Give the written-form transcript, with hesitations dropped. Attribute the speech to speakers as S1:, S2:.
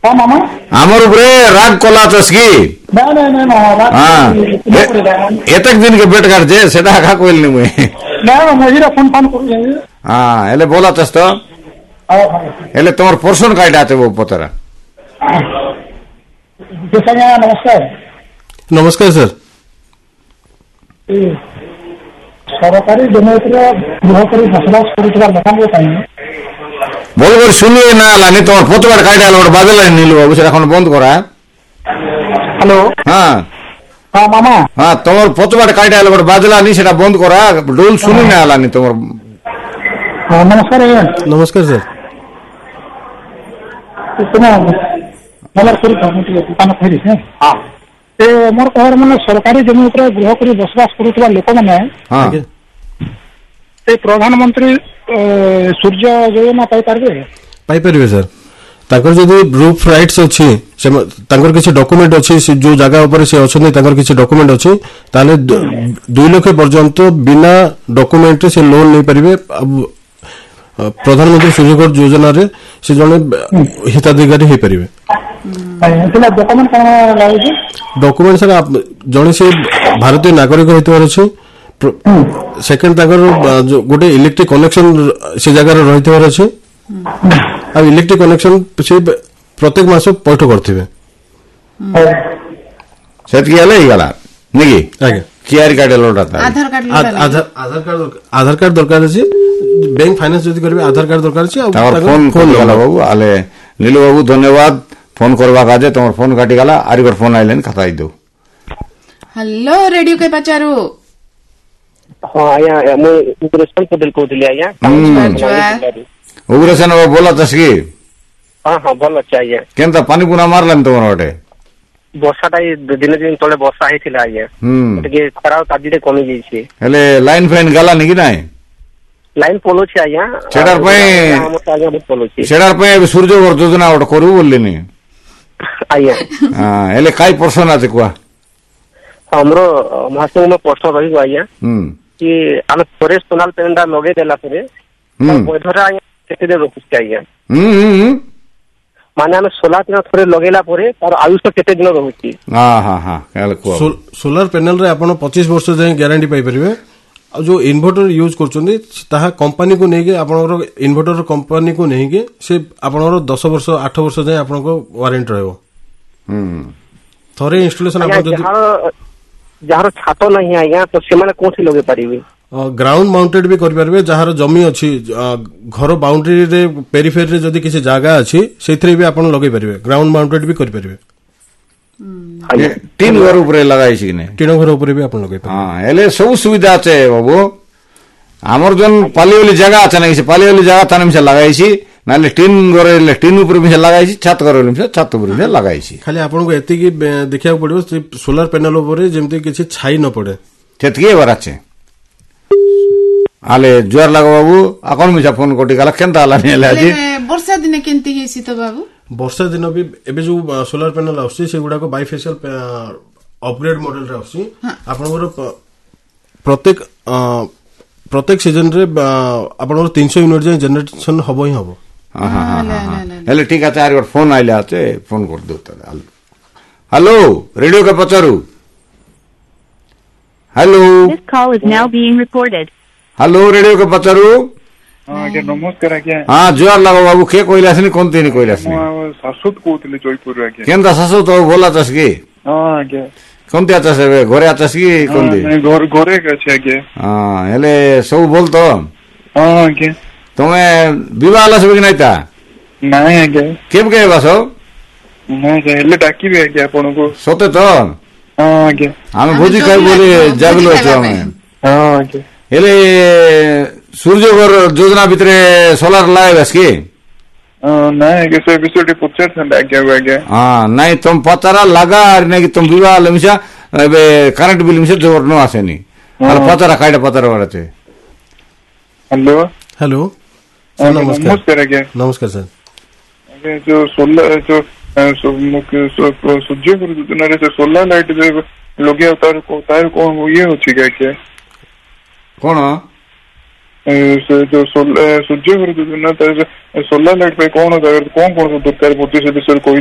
S1: ହଁ ମାମା
S2: ଆମର ଉପରେ ରାଗ କଲା ଚସ୍ କି
S1: ନାଇଁ ନାଇଁ ନାଇଁ ମାମା
S2: ଏତେକ ଦିନ କେ ବେଟ କାଟଛେ ସେଟା ଆଖା କହିଲି ମୁଇଁ
S1: ନାଇଁ ମଝିରେ ଫୋନ ଫାନ କରୁଛେ
S2: ହଁ ହେଲେ ଭଲ ଚସ୍ ତ ହେଲେ ତମର ପର୍ସନ କାଇଟା ଅଛି ପତରା
S1: ନମସ୍କାର
S3: ନମସ୍କାର ସାର୍
S1: ସରକାରୀ ଜମି ଉପରେ ଗୃହ କରି ବସବାସ କରୁଥିବା ଲୋକଙ୍କ ପାଇଁ
S2: ଭଲ କରି শুনিয়ে না লানি তোমার পতবার কাইটা হলো বাদলা নিলু বাবু সেটা এখন বন্ধ করা
S1: হ্যালো
S2: হ্যাঁ
S1: হ্যাঁ মামা
S2: হ্যাঁ তোমার পতবার কাইটা হলো বাদলা নি সেটা বন্ধ করা ডোল শুনি না লানি তোমার
S1: নমস্କାର ଆଜ୍ଞା
S3: ନମସ୍କାର ସାର୍
S1: ତୁମେ ଭଲ କରିଛ ମୁଁ ଟିକେ ଦୋକାନ ଫେରିଛି ସେ ମୋର କହିବାର ମାନେ ସରକାରୀ ଜମି ଉପରେ ଗୃହ କରି ବସବାସ କରୁଥିବା ଲୋକମାନେ
S2: ହଁ
S1: ସେ ପ୍ରଧାନମନ୍ତ୍ରୀ ସୂର୍ଯ୍ୟ ଯୋଜନା ପାଇପାରିବେ
S3: ପାଇପାରିବେ ସାର୍ ତାଙ୍କର ଯଦି ପ୍ରୁଫ୍ ରାଇଟ୍ସ ଅଛି ତାଙ୍କର କିଛି ଡକୁମେଣ୍ଟ ଅଛି ଯୋଉ ଜାଗା ଉପରେ ସେ ଅଛନ୍ତି ତାଙ୍କର କିଛି ଡକୁମେଣ୍ଟ ଅଛି ତାହେଲେ 2 ଲକ୍ଷ ପର୍ଯ୍ୟନ୍ତ ବିନା ଡକୁମେଣ୍ଟରେ ସେ ଲୋନ୍ ନେଇପାରିବେ ପ୍ରଧାନମନ୍ତ୍ରୀ ସୂର୍ଯ୍ୟଘର ଯୋଜନାରେ ସେ ଜଣେ ହିତାଧିକାରୀ ହେଇପାରିବେ ଡକୁମେଣ୍ଟ ସାର୍ ଜଣେ ସେ ଭାରତୀୟ ନାଗରିକ ହେଇଥିବାର ଅଛି ସେକେଣ୍ଡ ତାଙ୍କର ଗୋଟେ ଇଲେକ୍ଟ୍ରିକ କନେକ୍ସନ ସେ ଜାଗାରେ ରହିଥିବାର ଅଛି ଆଉ ଇଲେକ୍ଟ୍ରିକ କନେକ୍ସନ ସେ ପ୍ରତ୍ୟେକ ମାସ ପୈଠ କରିଥିବେ
S2: ସେତିକି ହେଲେ ହେଇଗଲା ନାଇଁ
S3: ଆଜ୍ଞା
S2: କିଆରି କାର୍ଡ ଲୋଡା
S3: ଆଧାର କାର୍ଡ ଦରକାର ଅଛି ବ୍ୟାଙ୍କ ଫାଇନାନ୍ସ ଯଦି କରିବେ ଆଧାର କାର୍ଡ ଦରକାର ଅଛି ଆଉ
S2: ଫୋନ ଗଲା ବାବୁ ଆଲେ नीलू बाबू धन्यवाद फोन करवा काजे तुम फोन काटिगला आरी गोटे फोन आइले खाता दो
S4: हेलो रेडियो के पचारू
S5: हां आया मु उग्रसेन पटेल कहतली आया
S2: उग्रसेन बोला तसकी
S5: हां हां बोल चाहिए
S2: केनता पानी पुना मारलन तुमर ओटे
S5: वर्षाटा दिन दिन तले वर्षा हेथिला आया ଟିକେ ଖରା ତାଜିଟେ କମି ଯାଇछि
S2: ହେଲେ ଲାଇନ ଫାଇନ ଗଲା ନି କି নাই
S5: लाइन पोलो छे आया
S2: सेडार पे सूर्य घर योजना गोटे करू बोलिनी
S5: आया
S2: हां हेले काई पर्सन आते कुआ
S5: हमरो मासे में प्रश्न रही आया कि हम फॉरेस्ट सोनाल पेंडा लगे देला परे पधरा आया केते दे रोकुछ आया माने हम 16 दिन थोड़े लगेला परे और आयुष केते दिन रहउची
S2: हां हां हां हेले कुआ
S3: सोलर पैनल रे आपण 25 वर्ष जाय गारंटी पाई परिबे जो इन्वर्टर यूज करछोंदी ताहा कंपनी को नेगे आपनकर इन्वर्टर कंपनी को नेगे से आपनकर 10 वर्ष 8 वर्ष जाय आपनको वारंटी रहबो थरे इंस्टॉलेशन आपन
S5: जहार छातो नहीं आया तो से माने कोठी लगे परिबे
S3: ग्राउंड माउंटेड भी कर परबे जहार जमी अछि घर बाउंड्री रे पेरिफेरी रे जदी किसी जागा अछि सेथरे भी आपन लगे परिबे ग्राउंड माउंटेड भी कर परबे
S2: तीन घर ऊपर लगाई छी ने
S3: तीन घर ऊपर भी आपन लगे
S2: हां हेले सब सुविधा আছে बाबू हमर जन पालीवाली जगह আছে ना से पालीवाली जगह ताने में लगाई छी नाले तीन घर ले तीन ऊपर में लगाई छी छत घर में छत ऊपर में लगाई छी
S3: खाली आपन को एति की देखिया पड़ियो सोलर पैनल ऊपर जेमते किछि छाई न पड़े
S2: सेतके बार আছে आले जुआर लागो बाबू अकोन मिसा फोन कोटी गला केनता आला नेला जी
S4: वर्षा दिन केंती हेसी तो बाबू
S3: वर्षा दिन भी एबे जो सोलर पैनल आउसी से गुडा को बाइफेशियल अपग्रेड मॉडल रे आउसी आपनकर प्रत्येक सीजन रे आपनकर 300 यूनिट जे जनरेशन हबो ही हबो
S2: हां हां हेले ठीक আছে আর फोन आइला আছে फोन कर दो हेलो रेडियो के पचारू hello
S6: this call is now being recorded
S2: hello radio के पचारू
S7: हां के नमस्कार आज्ञा
S2: हां जुआर लागो बाबू के कोइलासनी कोनते नि कोइलासनी
S7: सासुत कोतले जयपुर आज्ञा
S2: केनता सासुत बोला तसकी
S7: हां आज्ञा
S2: कोनते आतस घरे आतस की कोनते
S7: घरे के आज्ञा
S2: हां हेले सब बोल तो
S7: हां आज्ञा
S2: तमे विवाह आला सब कि नाइता
S7: नाही आज्ञा
S2: केम के बसो
S7: नाही हेले डाकी भी आज्ञा आपन को
S2: सते तो
S7: हां आज्ञा
S2: हम भोजी खाइ बोले जागलो छ हम
S7: हां आज्ञा
S2: हेले सूर्यघर योजना भितरे सोलार लगाइबस की
S7: नहीं के से विषय पुछर छन आज्ञा
S2: हां नहीं तुम पतारा लगा नहीं कि तुम विवाह लमिसा एबे करंट बिल में से जोर न आसेनी और पतारा काइडा पतारा वरते
S7: हेलो
S3: हेलो
S7: नमस्कार आज्ञा
S3: नमस्कार सर
S7: जो सोलर जो सूर्य घर योजना रे सोलर लाइट जे लगे तार कोन ये होची क्या
S2: कोन
S7: जो सूर्य घर योजना सोलर लाइट पे कौन दरकार पड़ती से विषय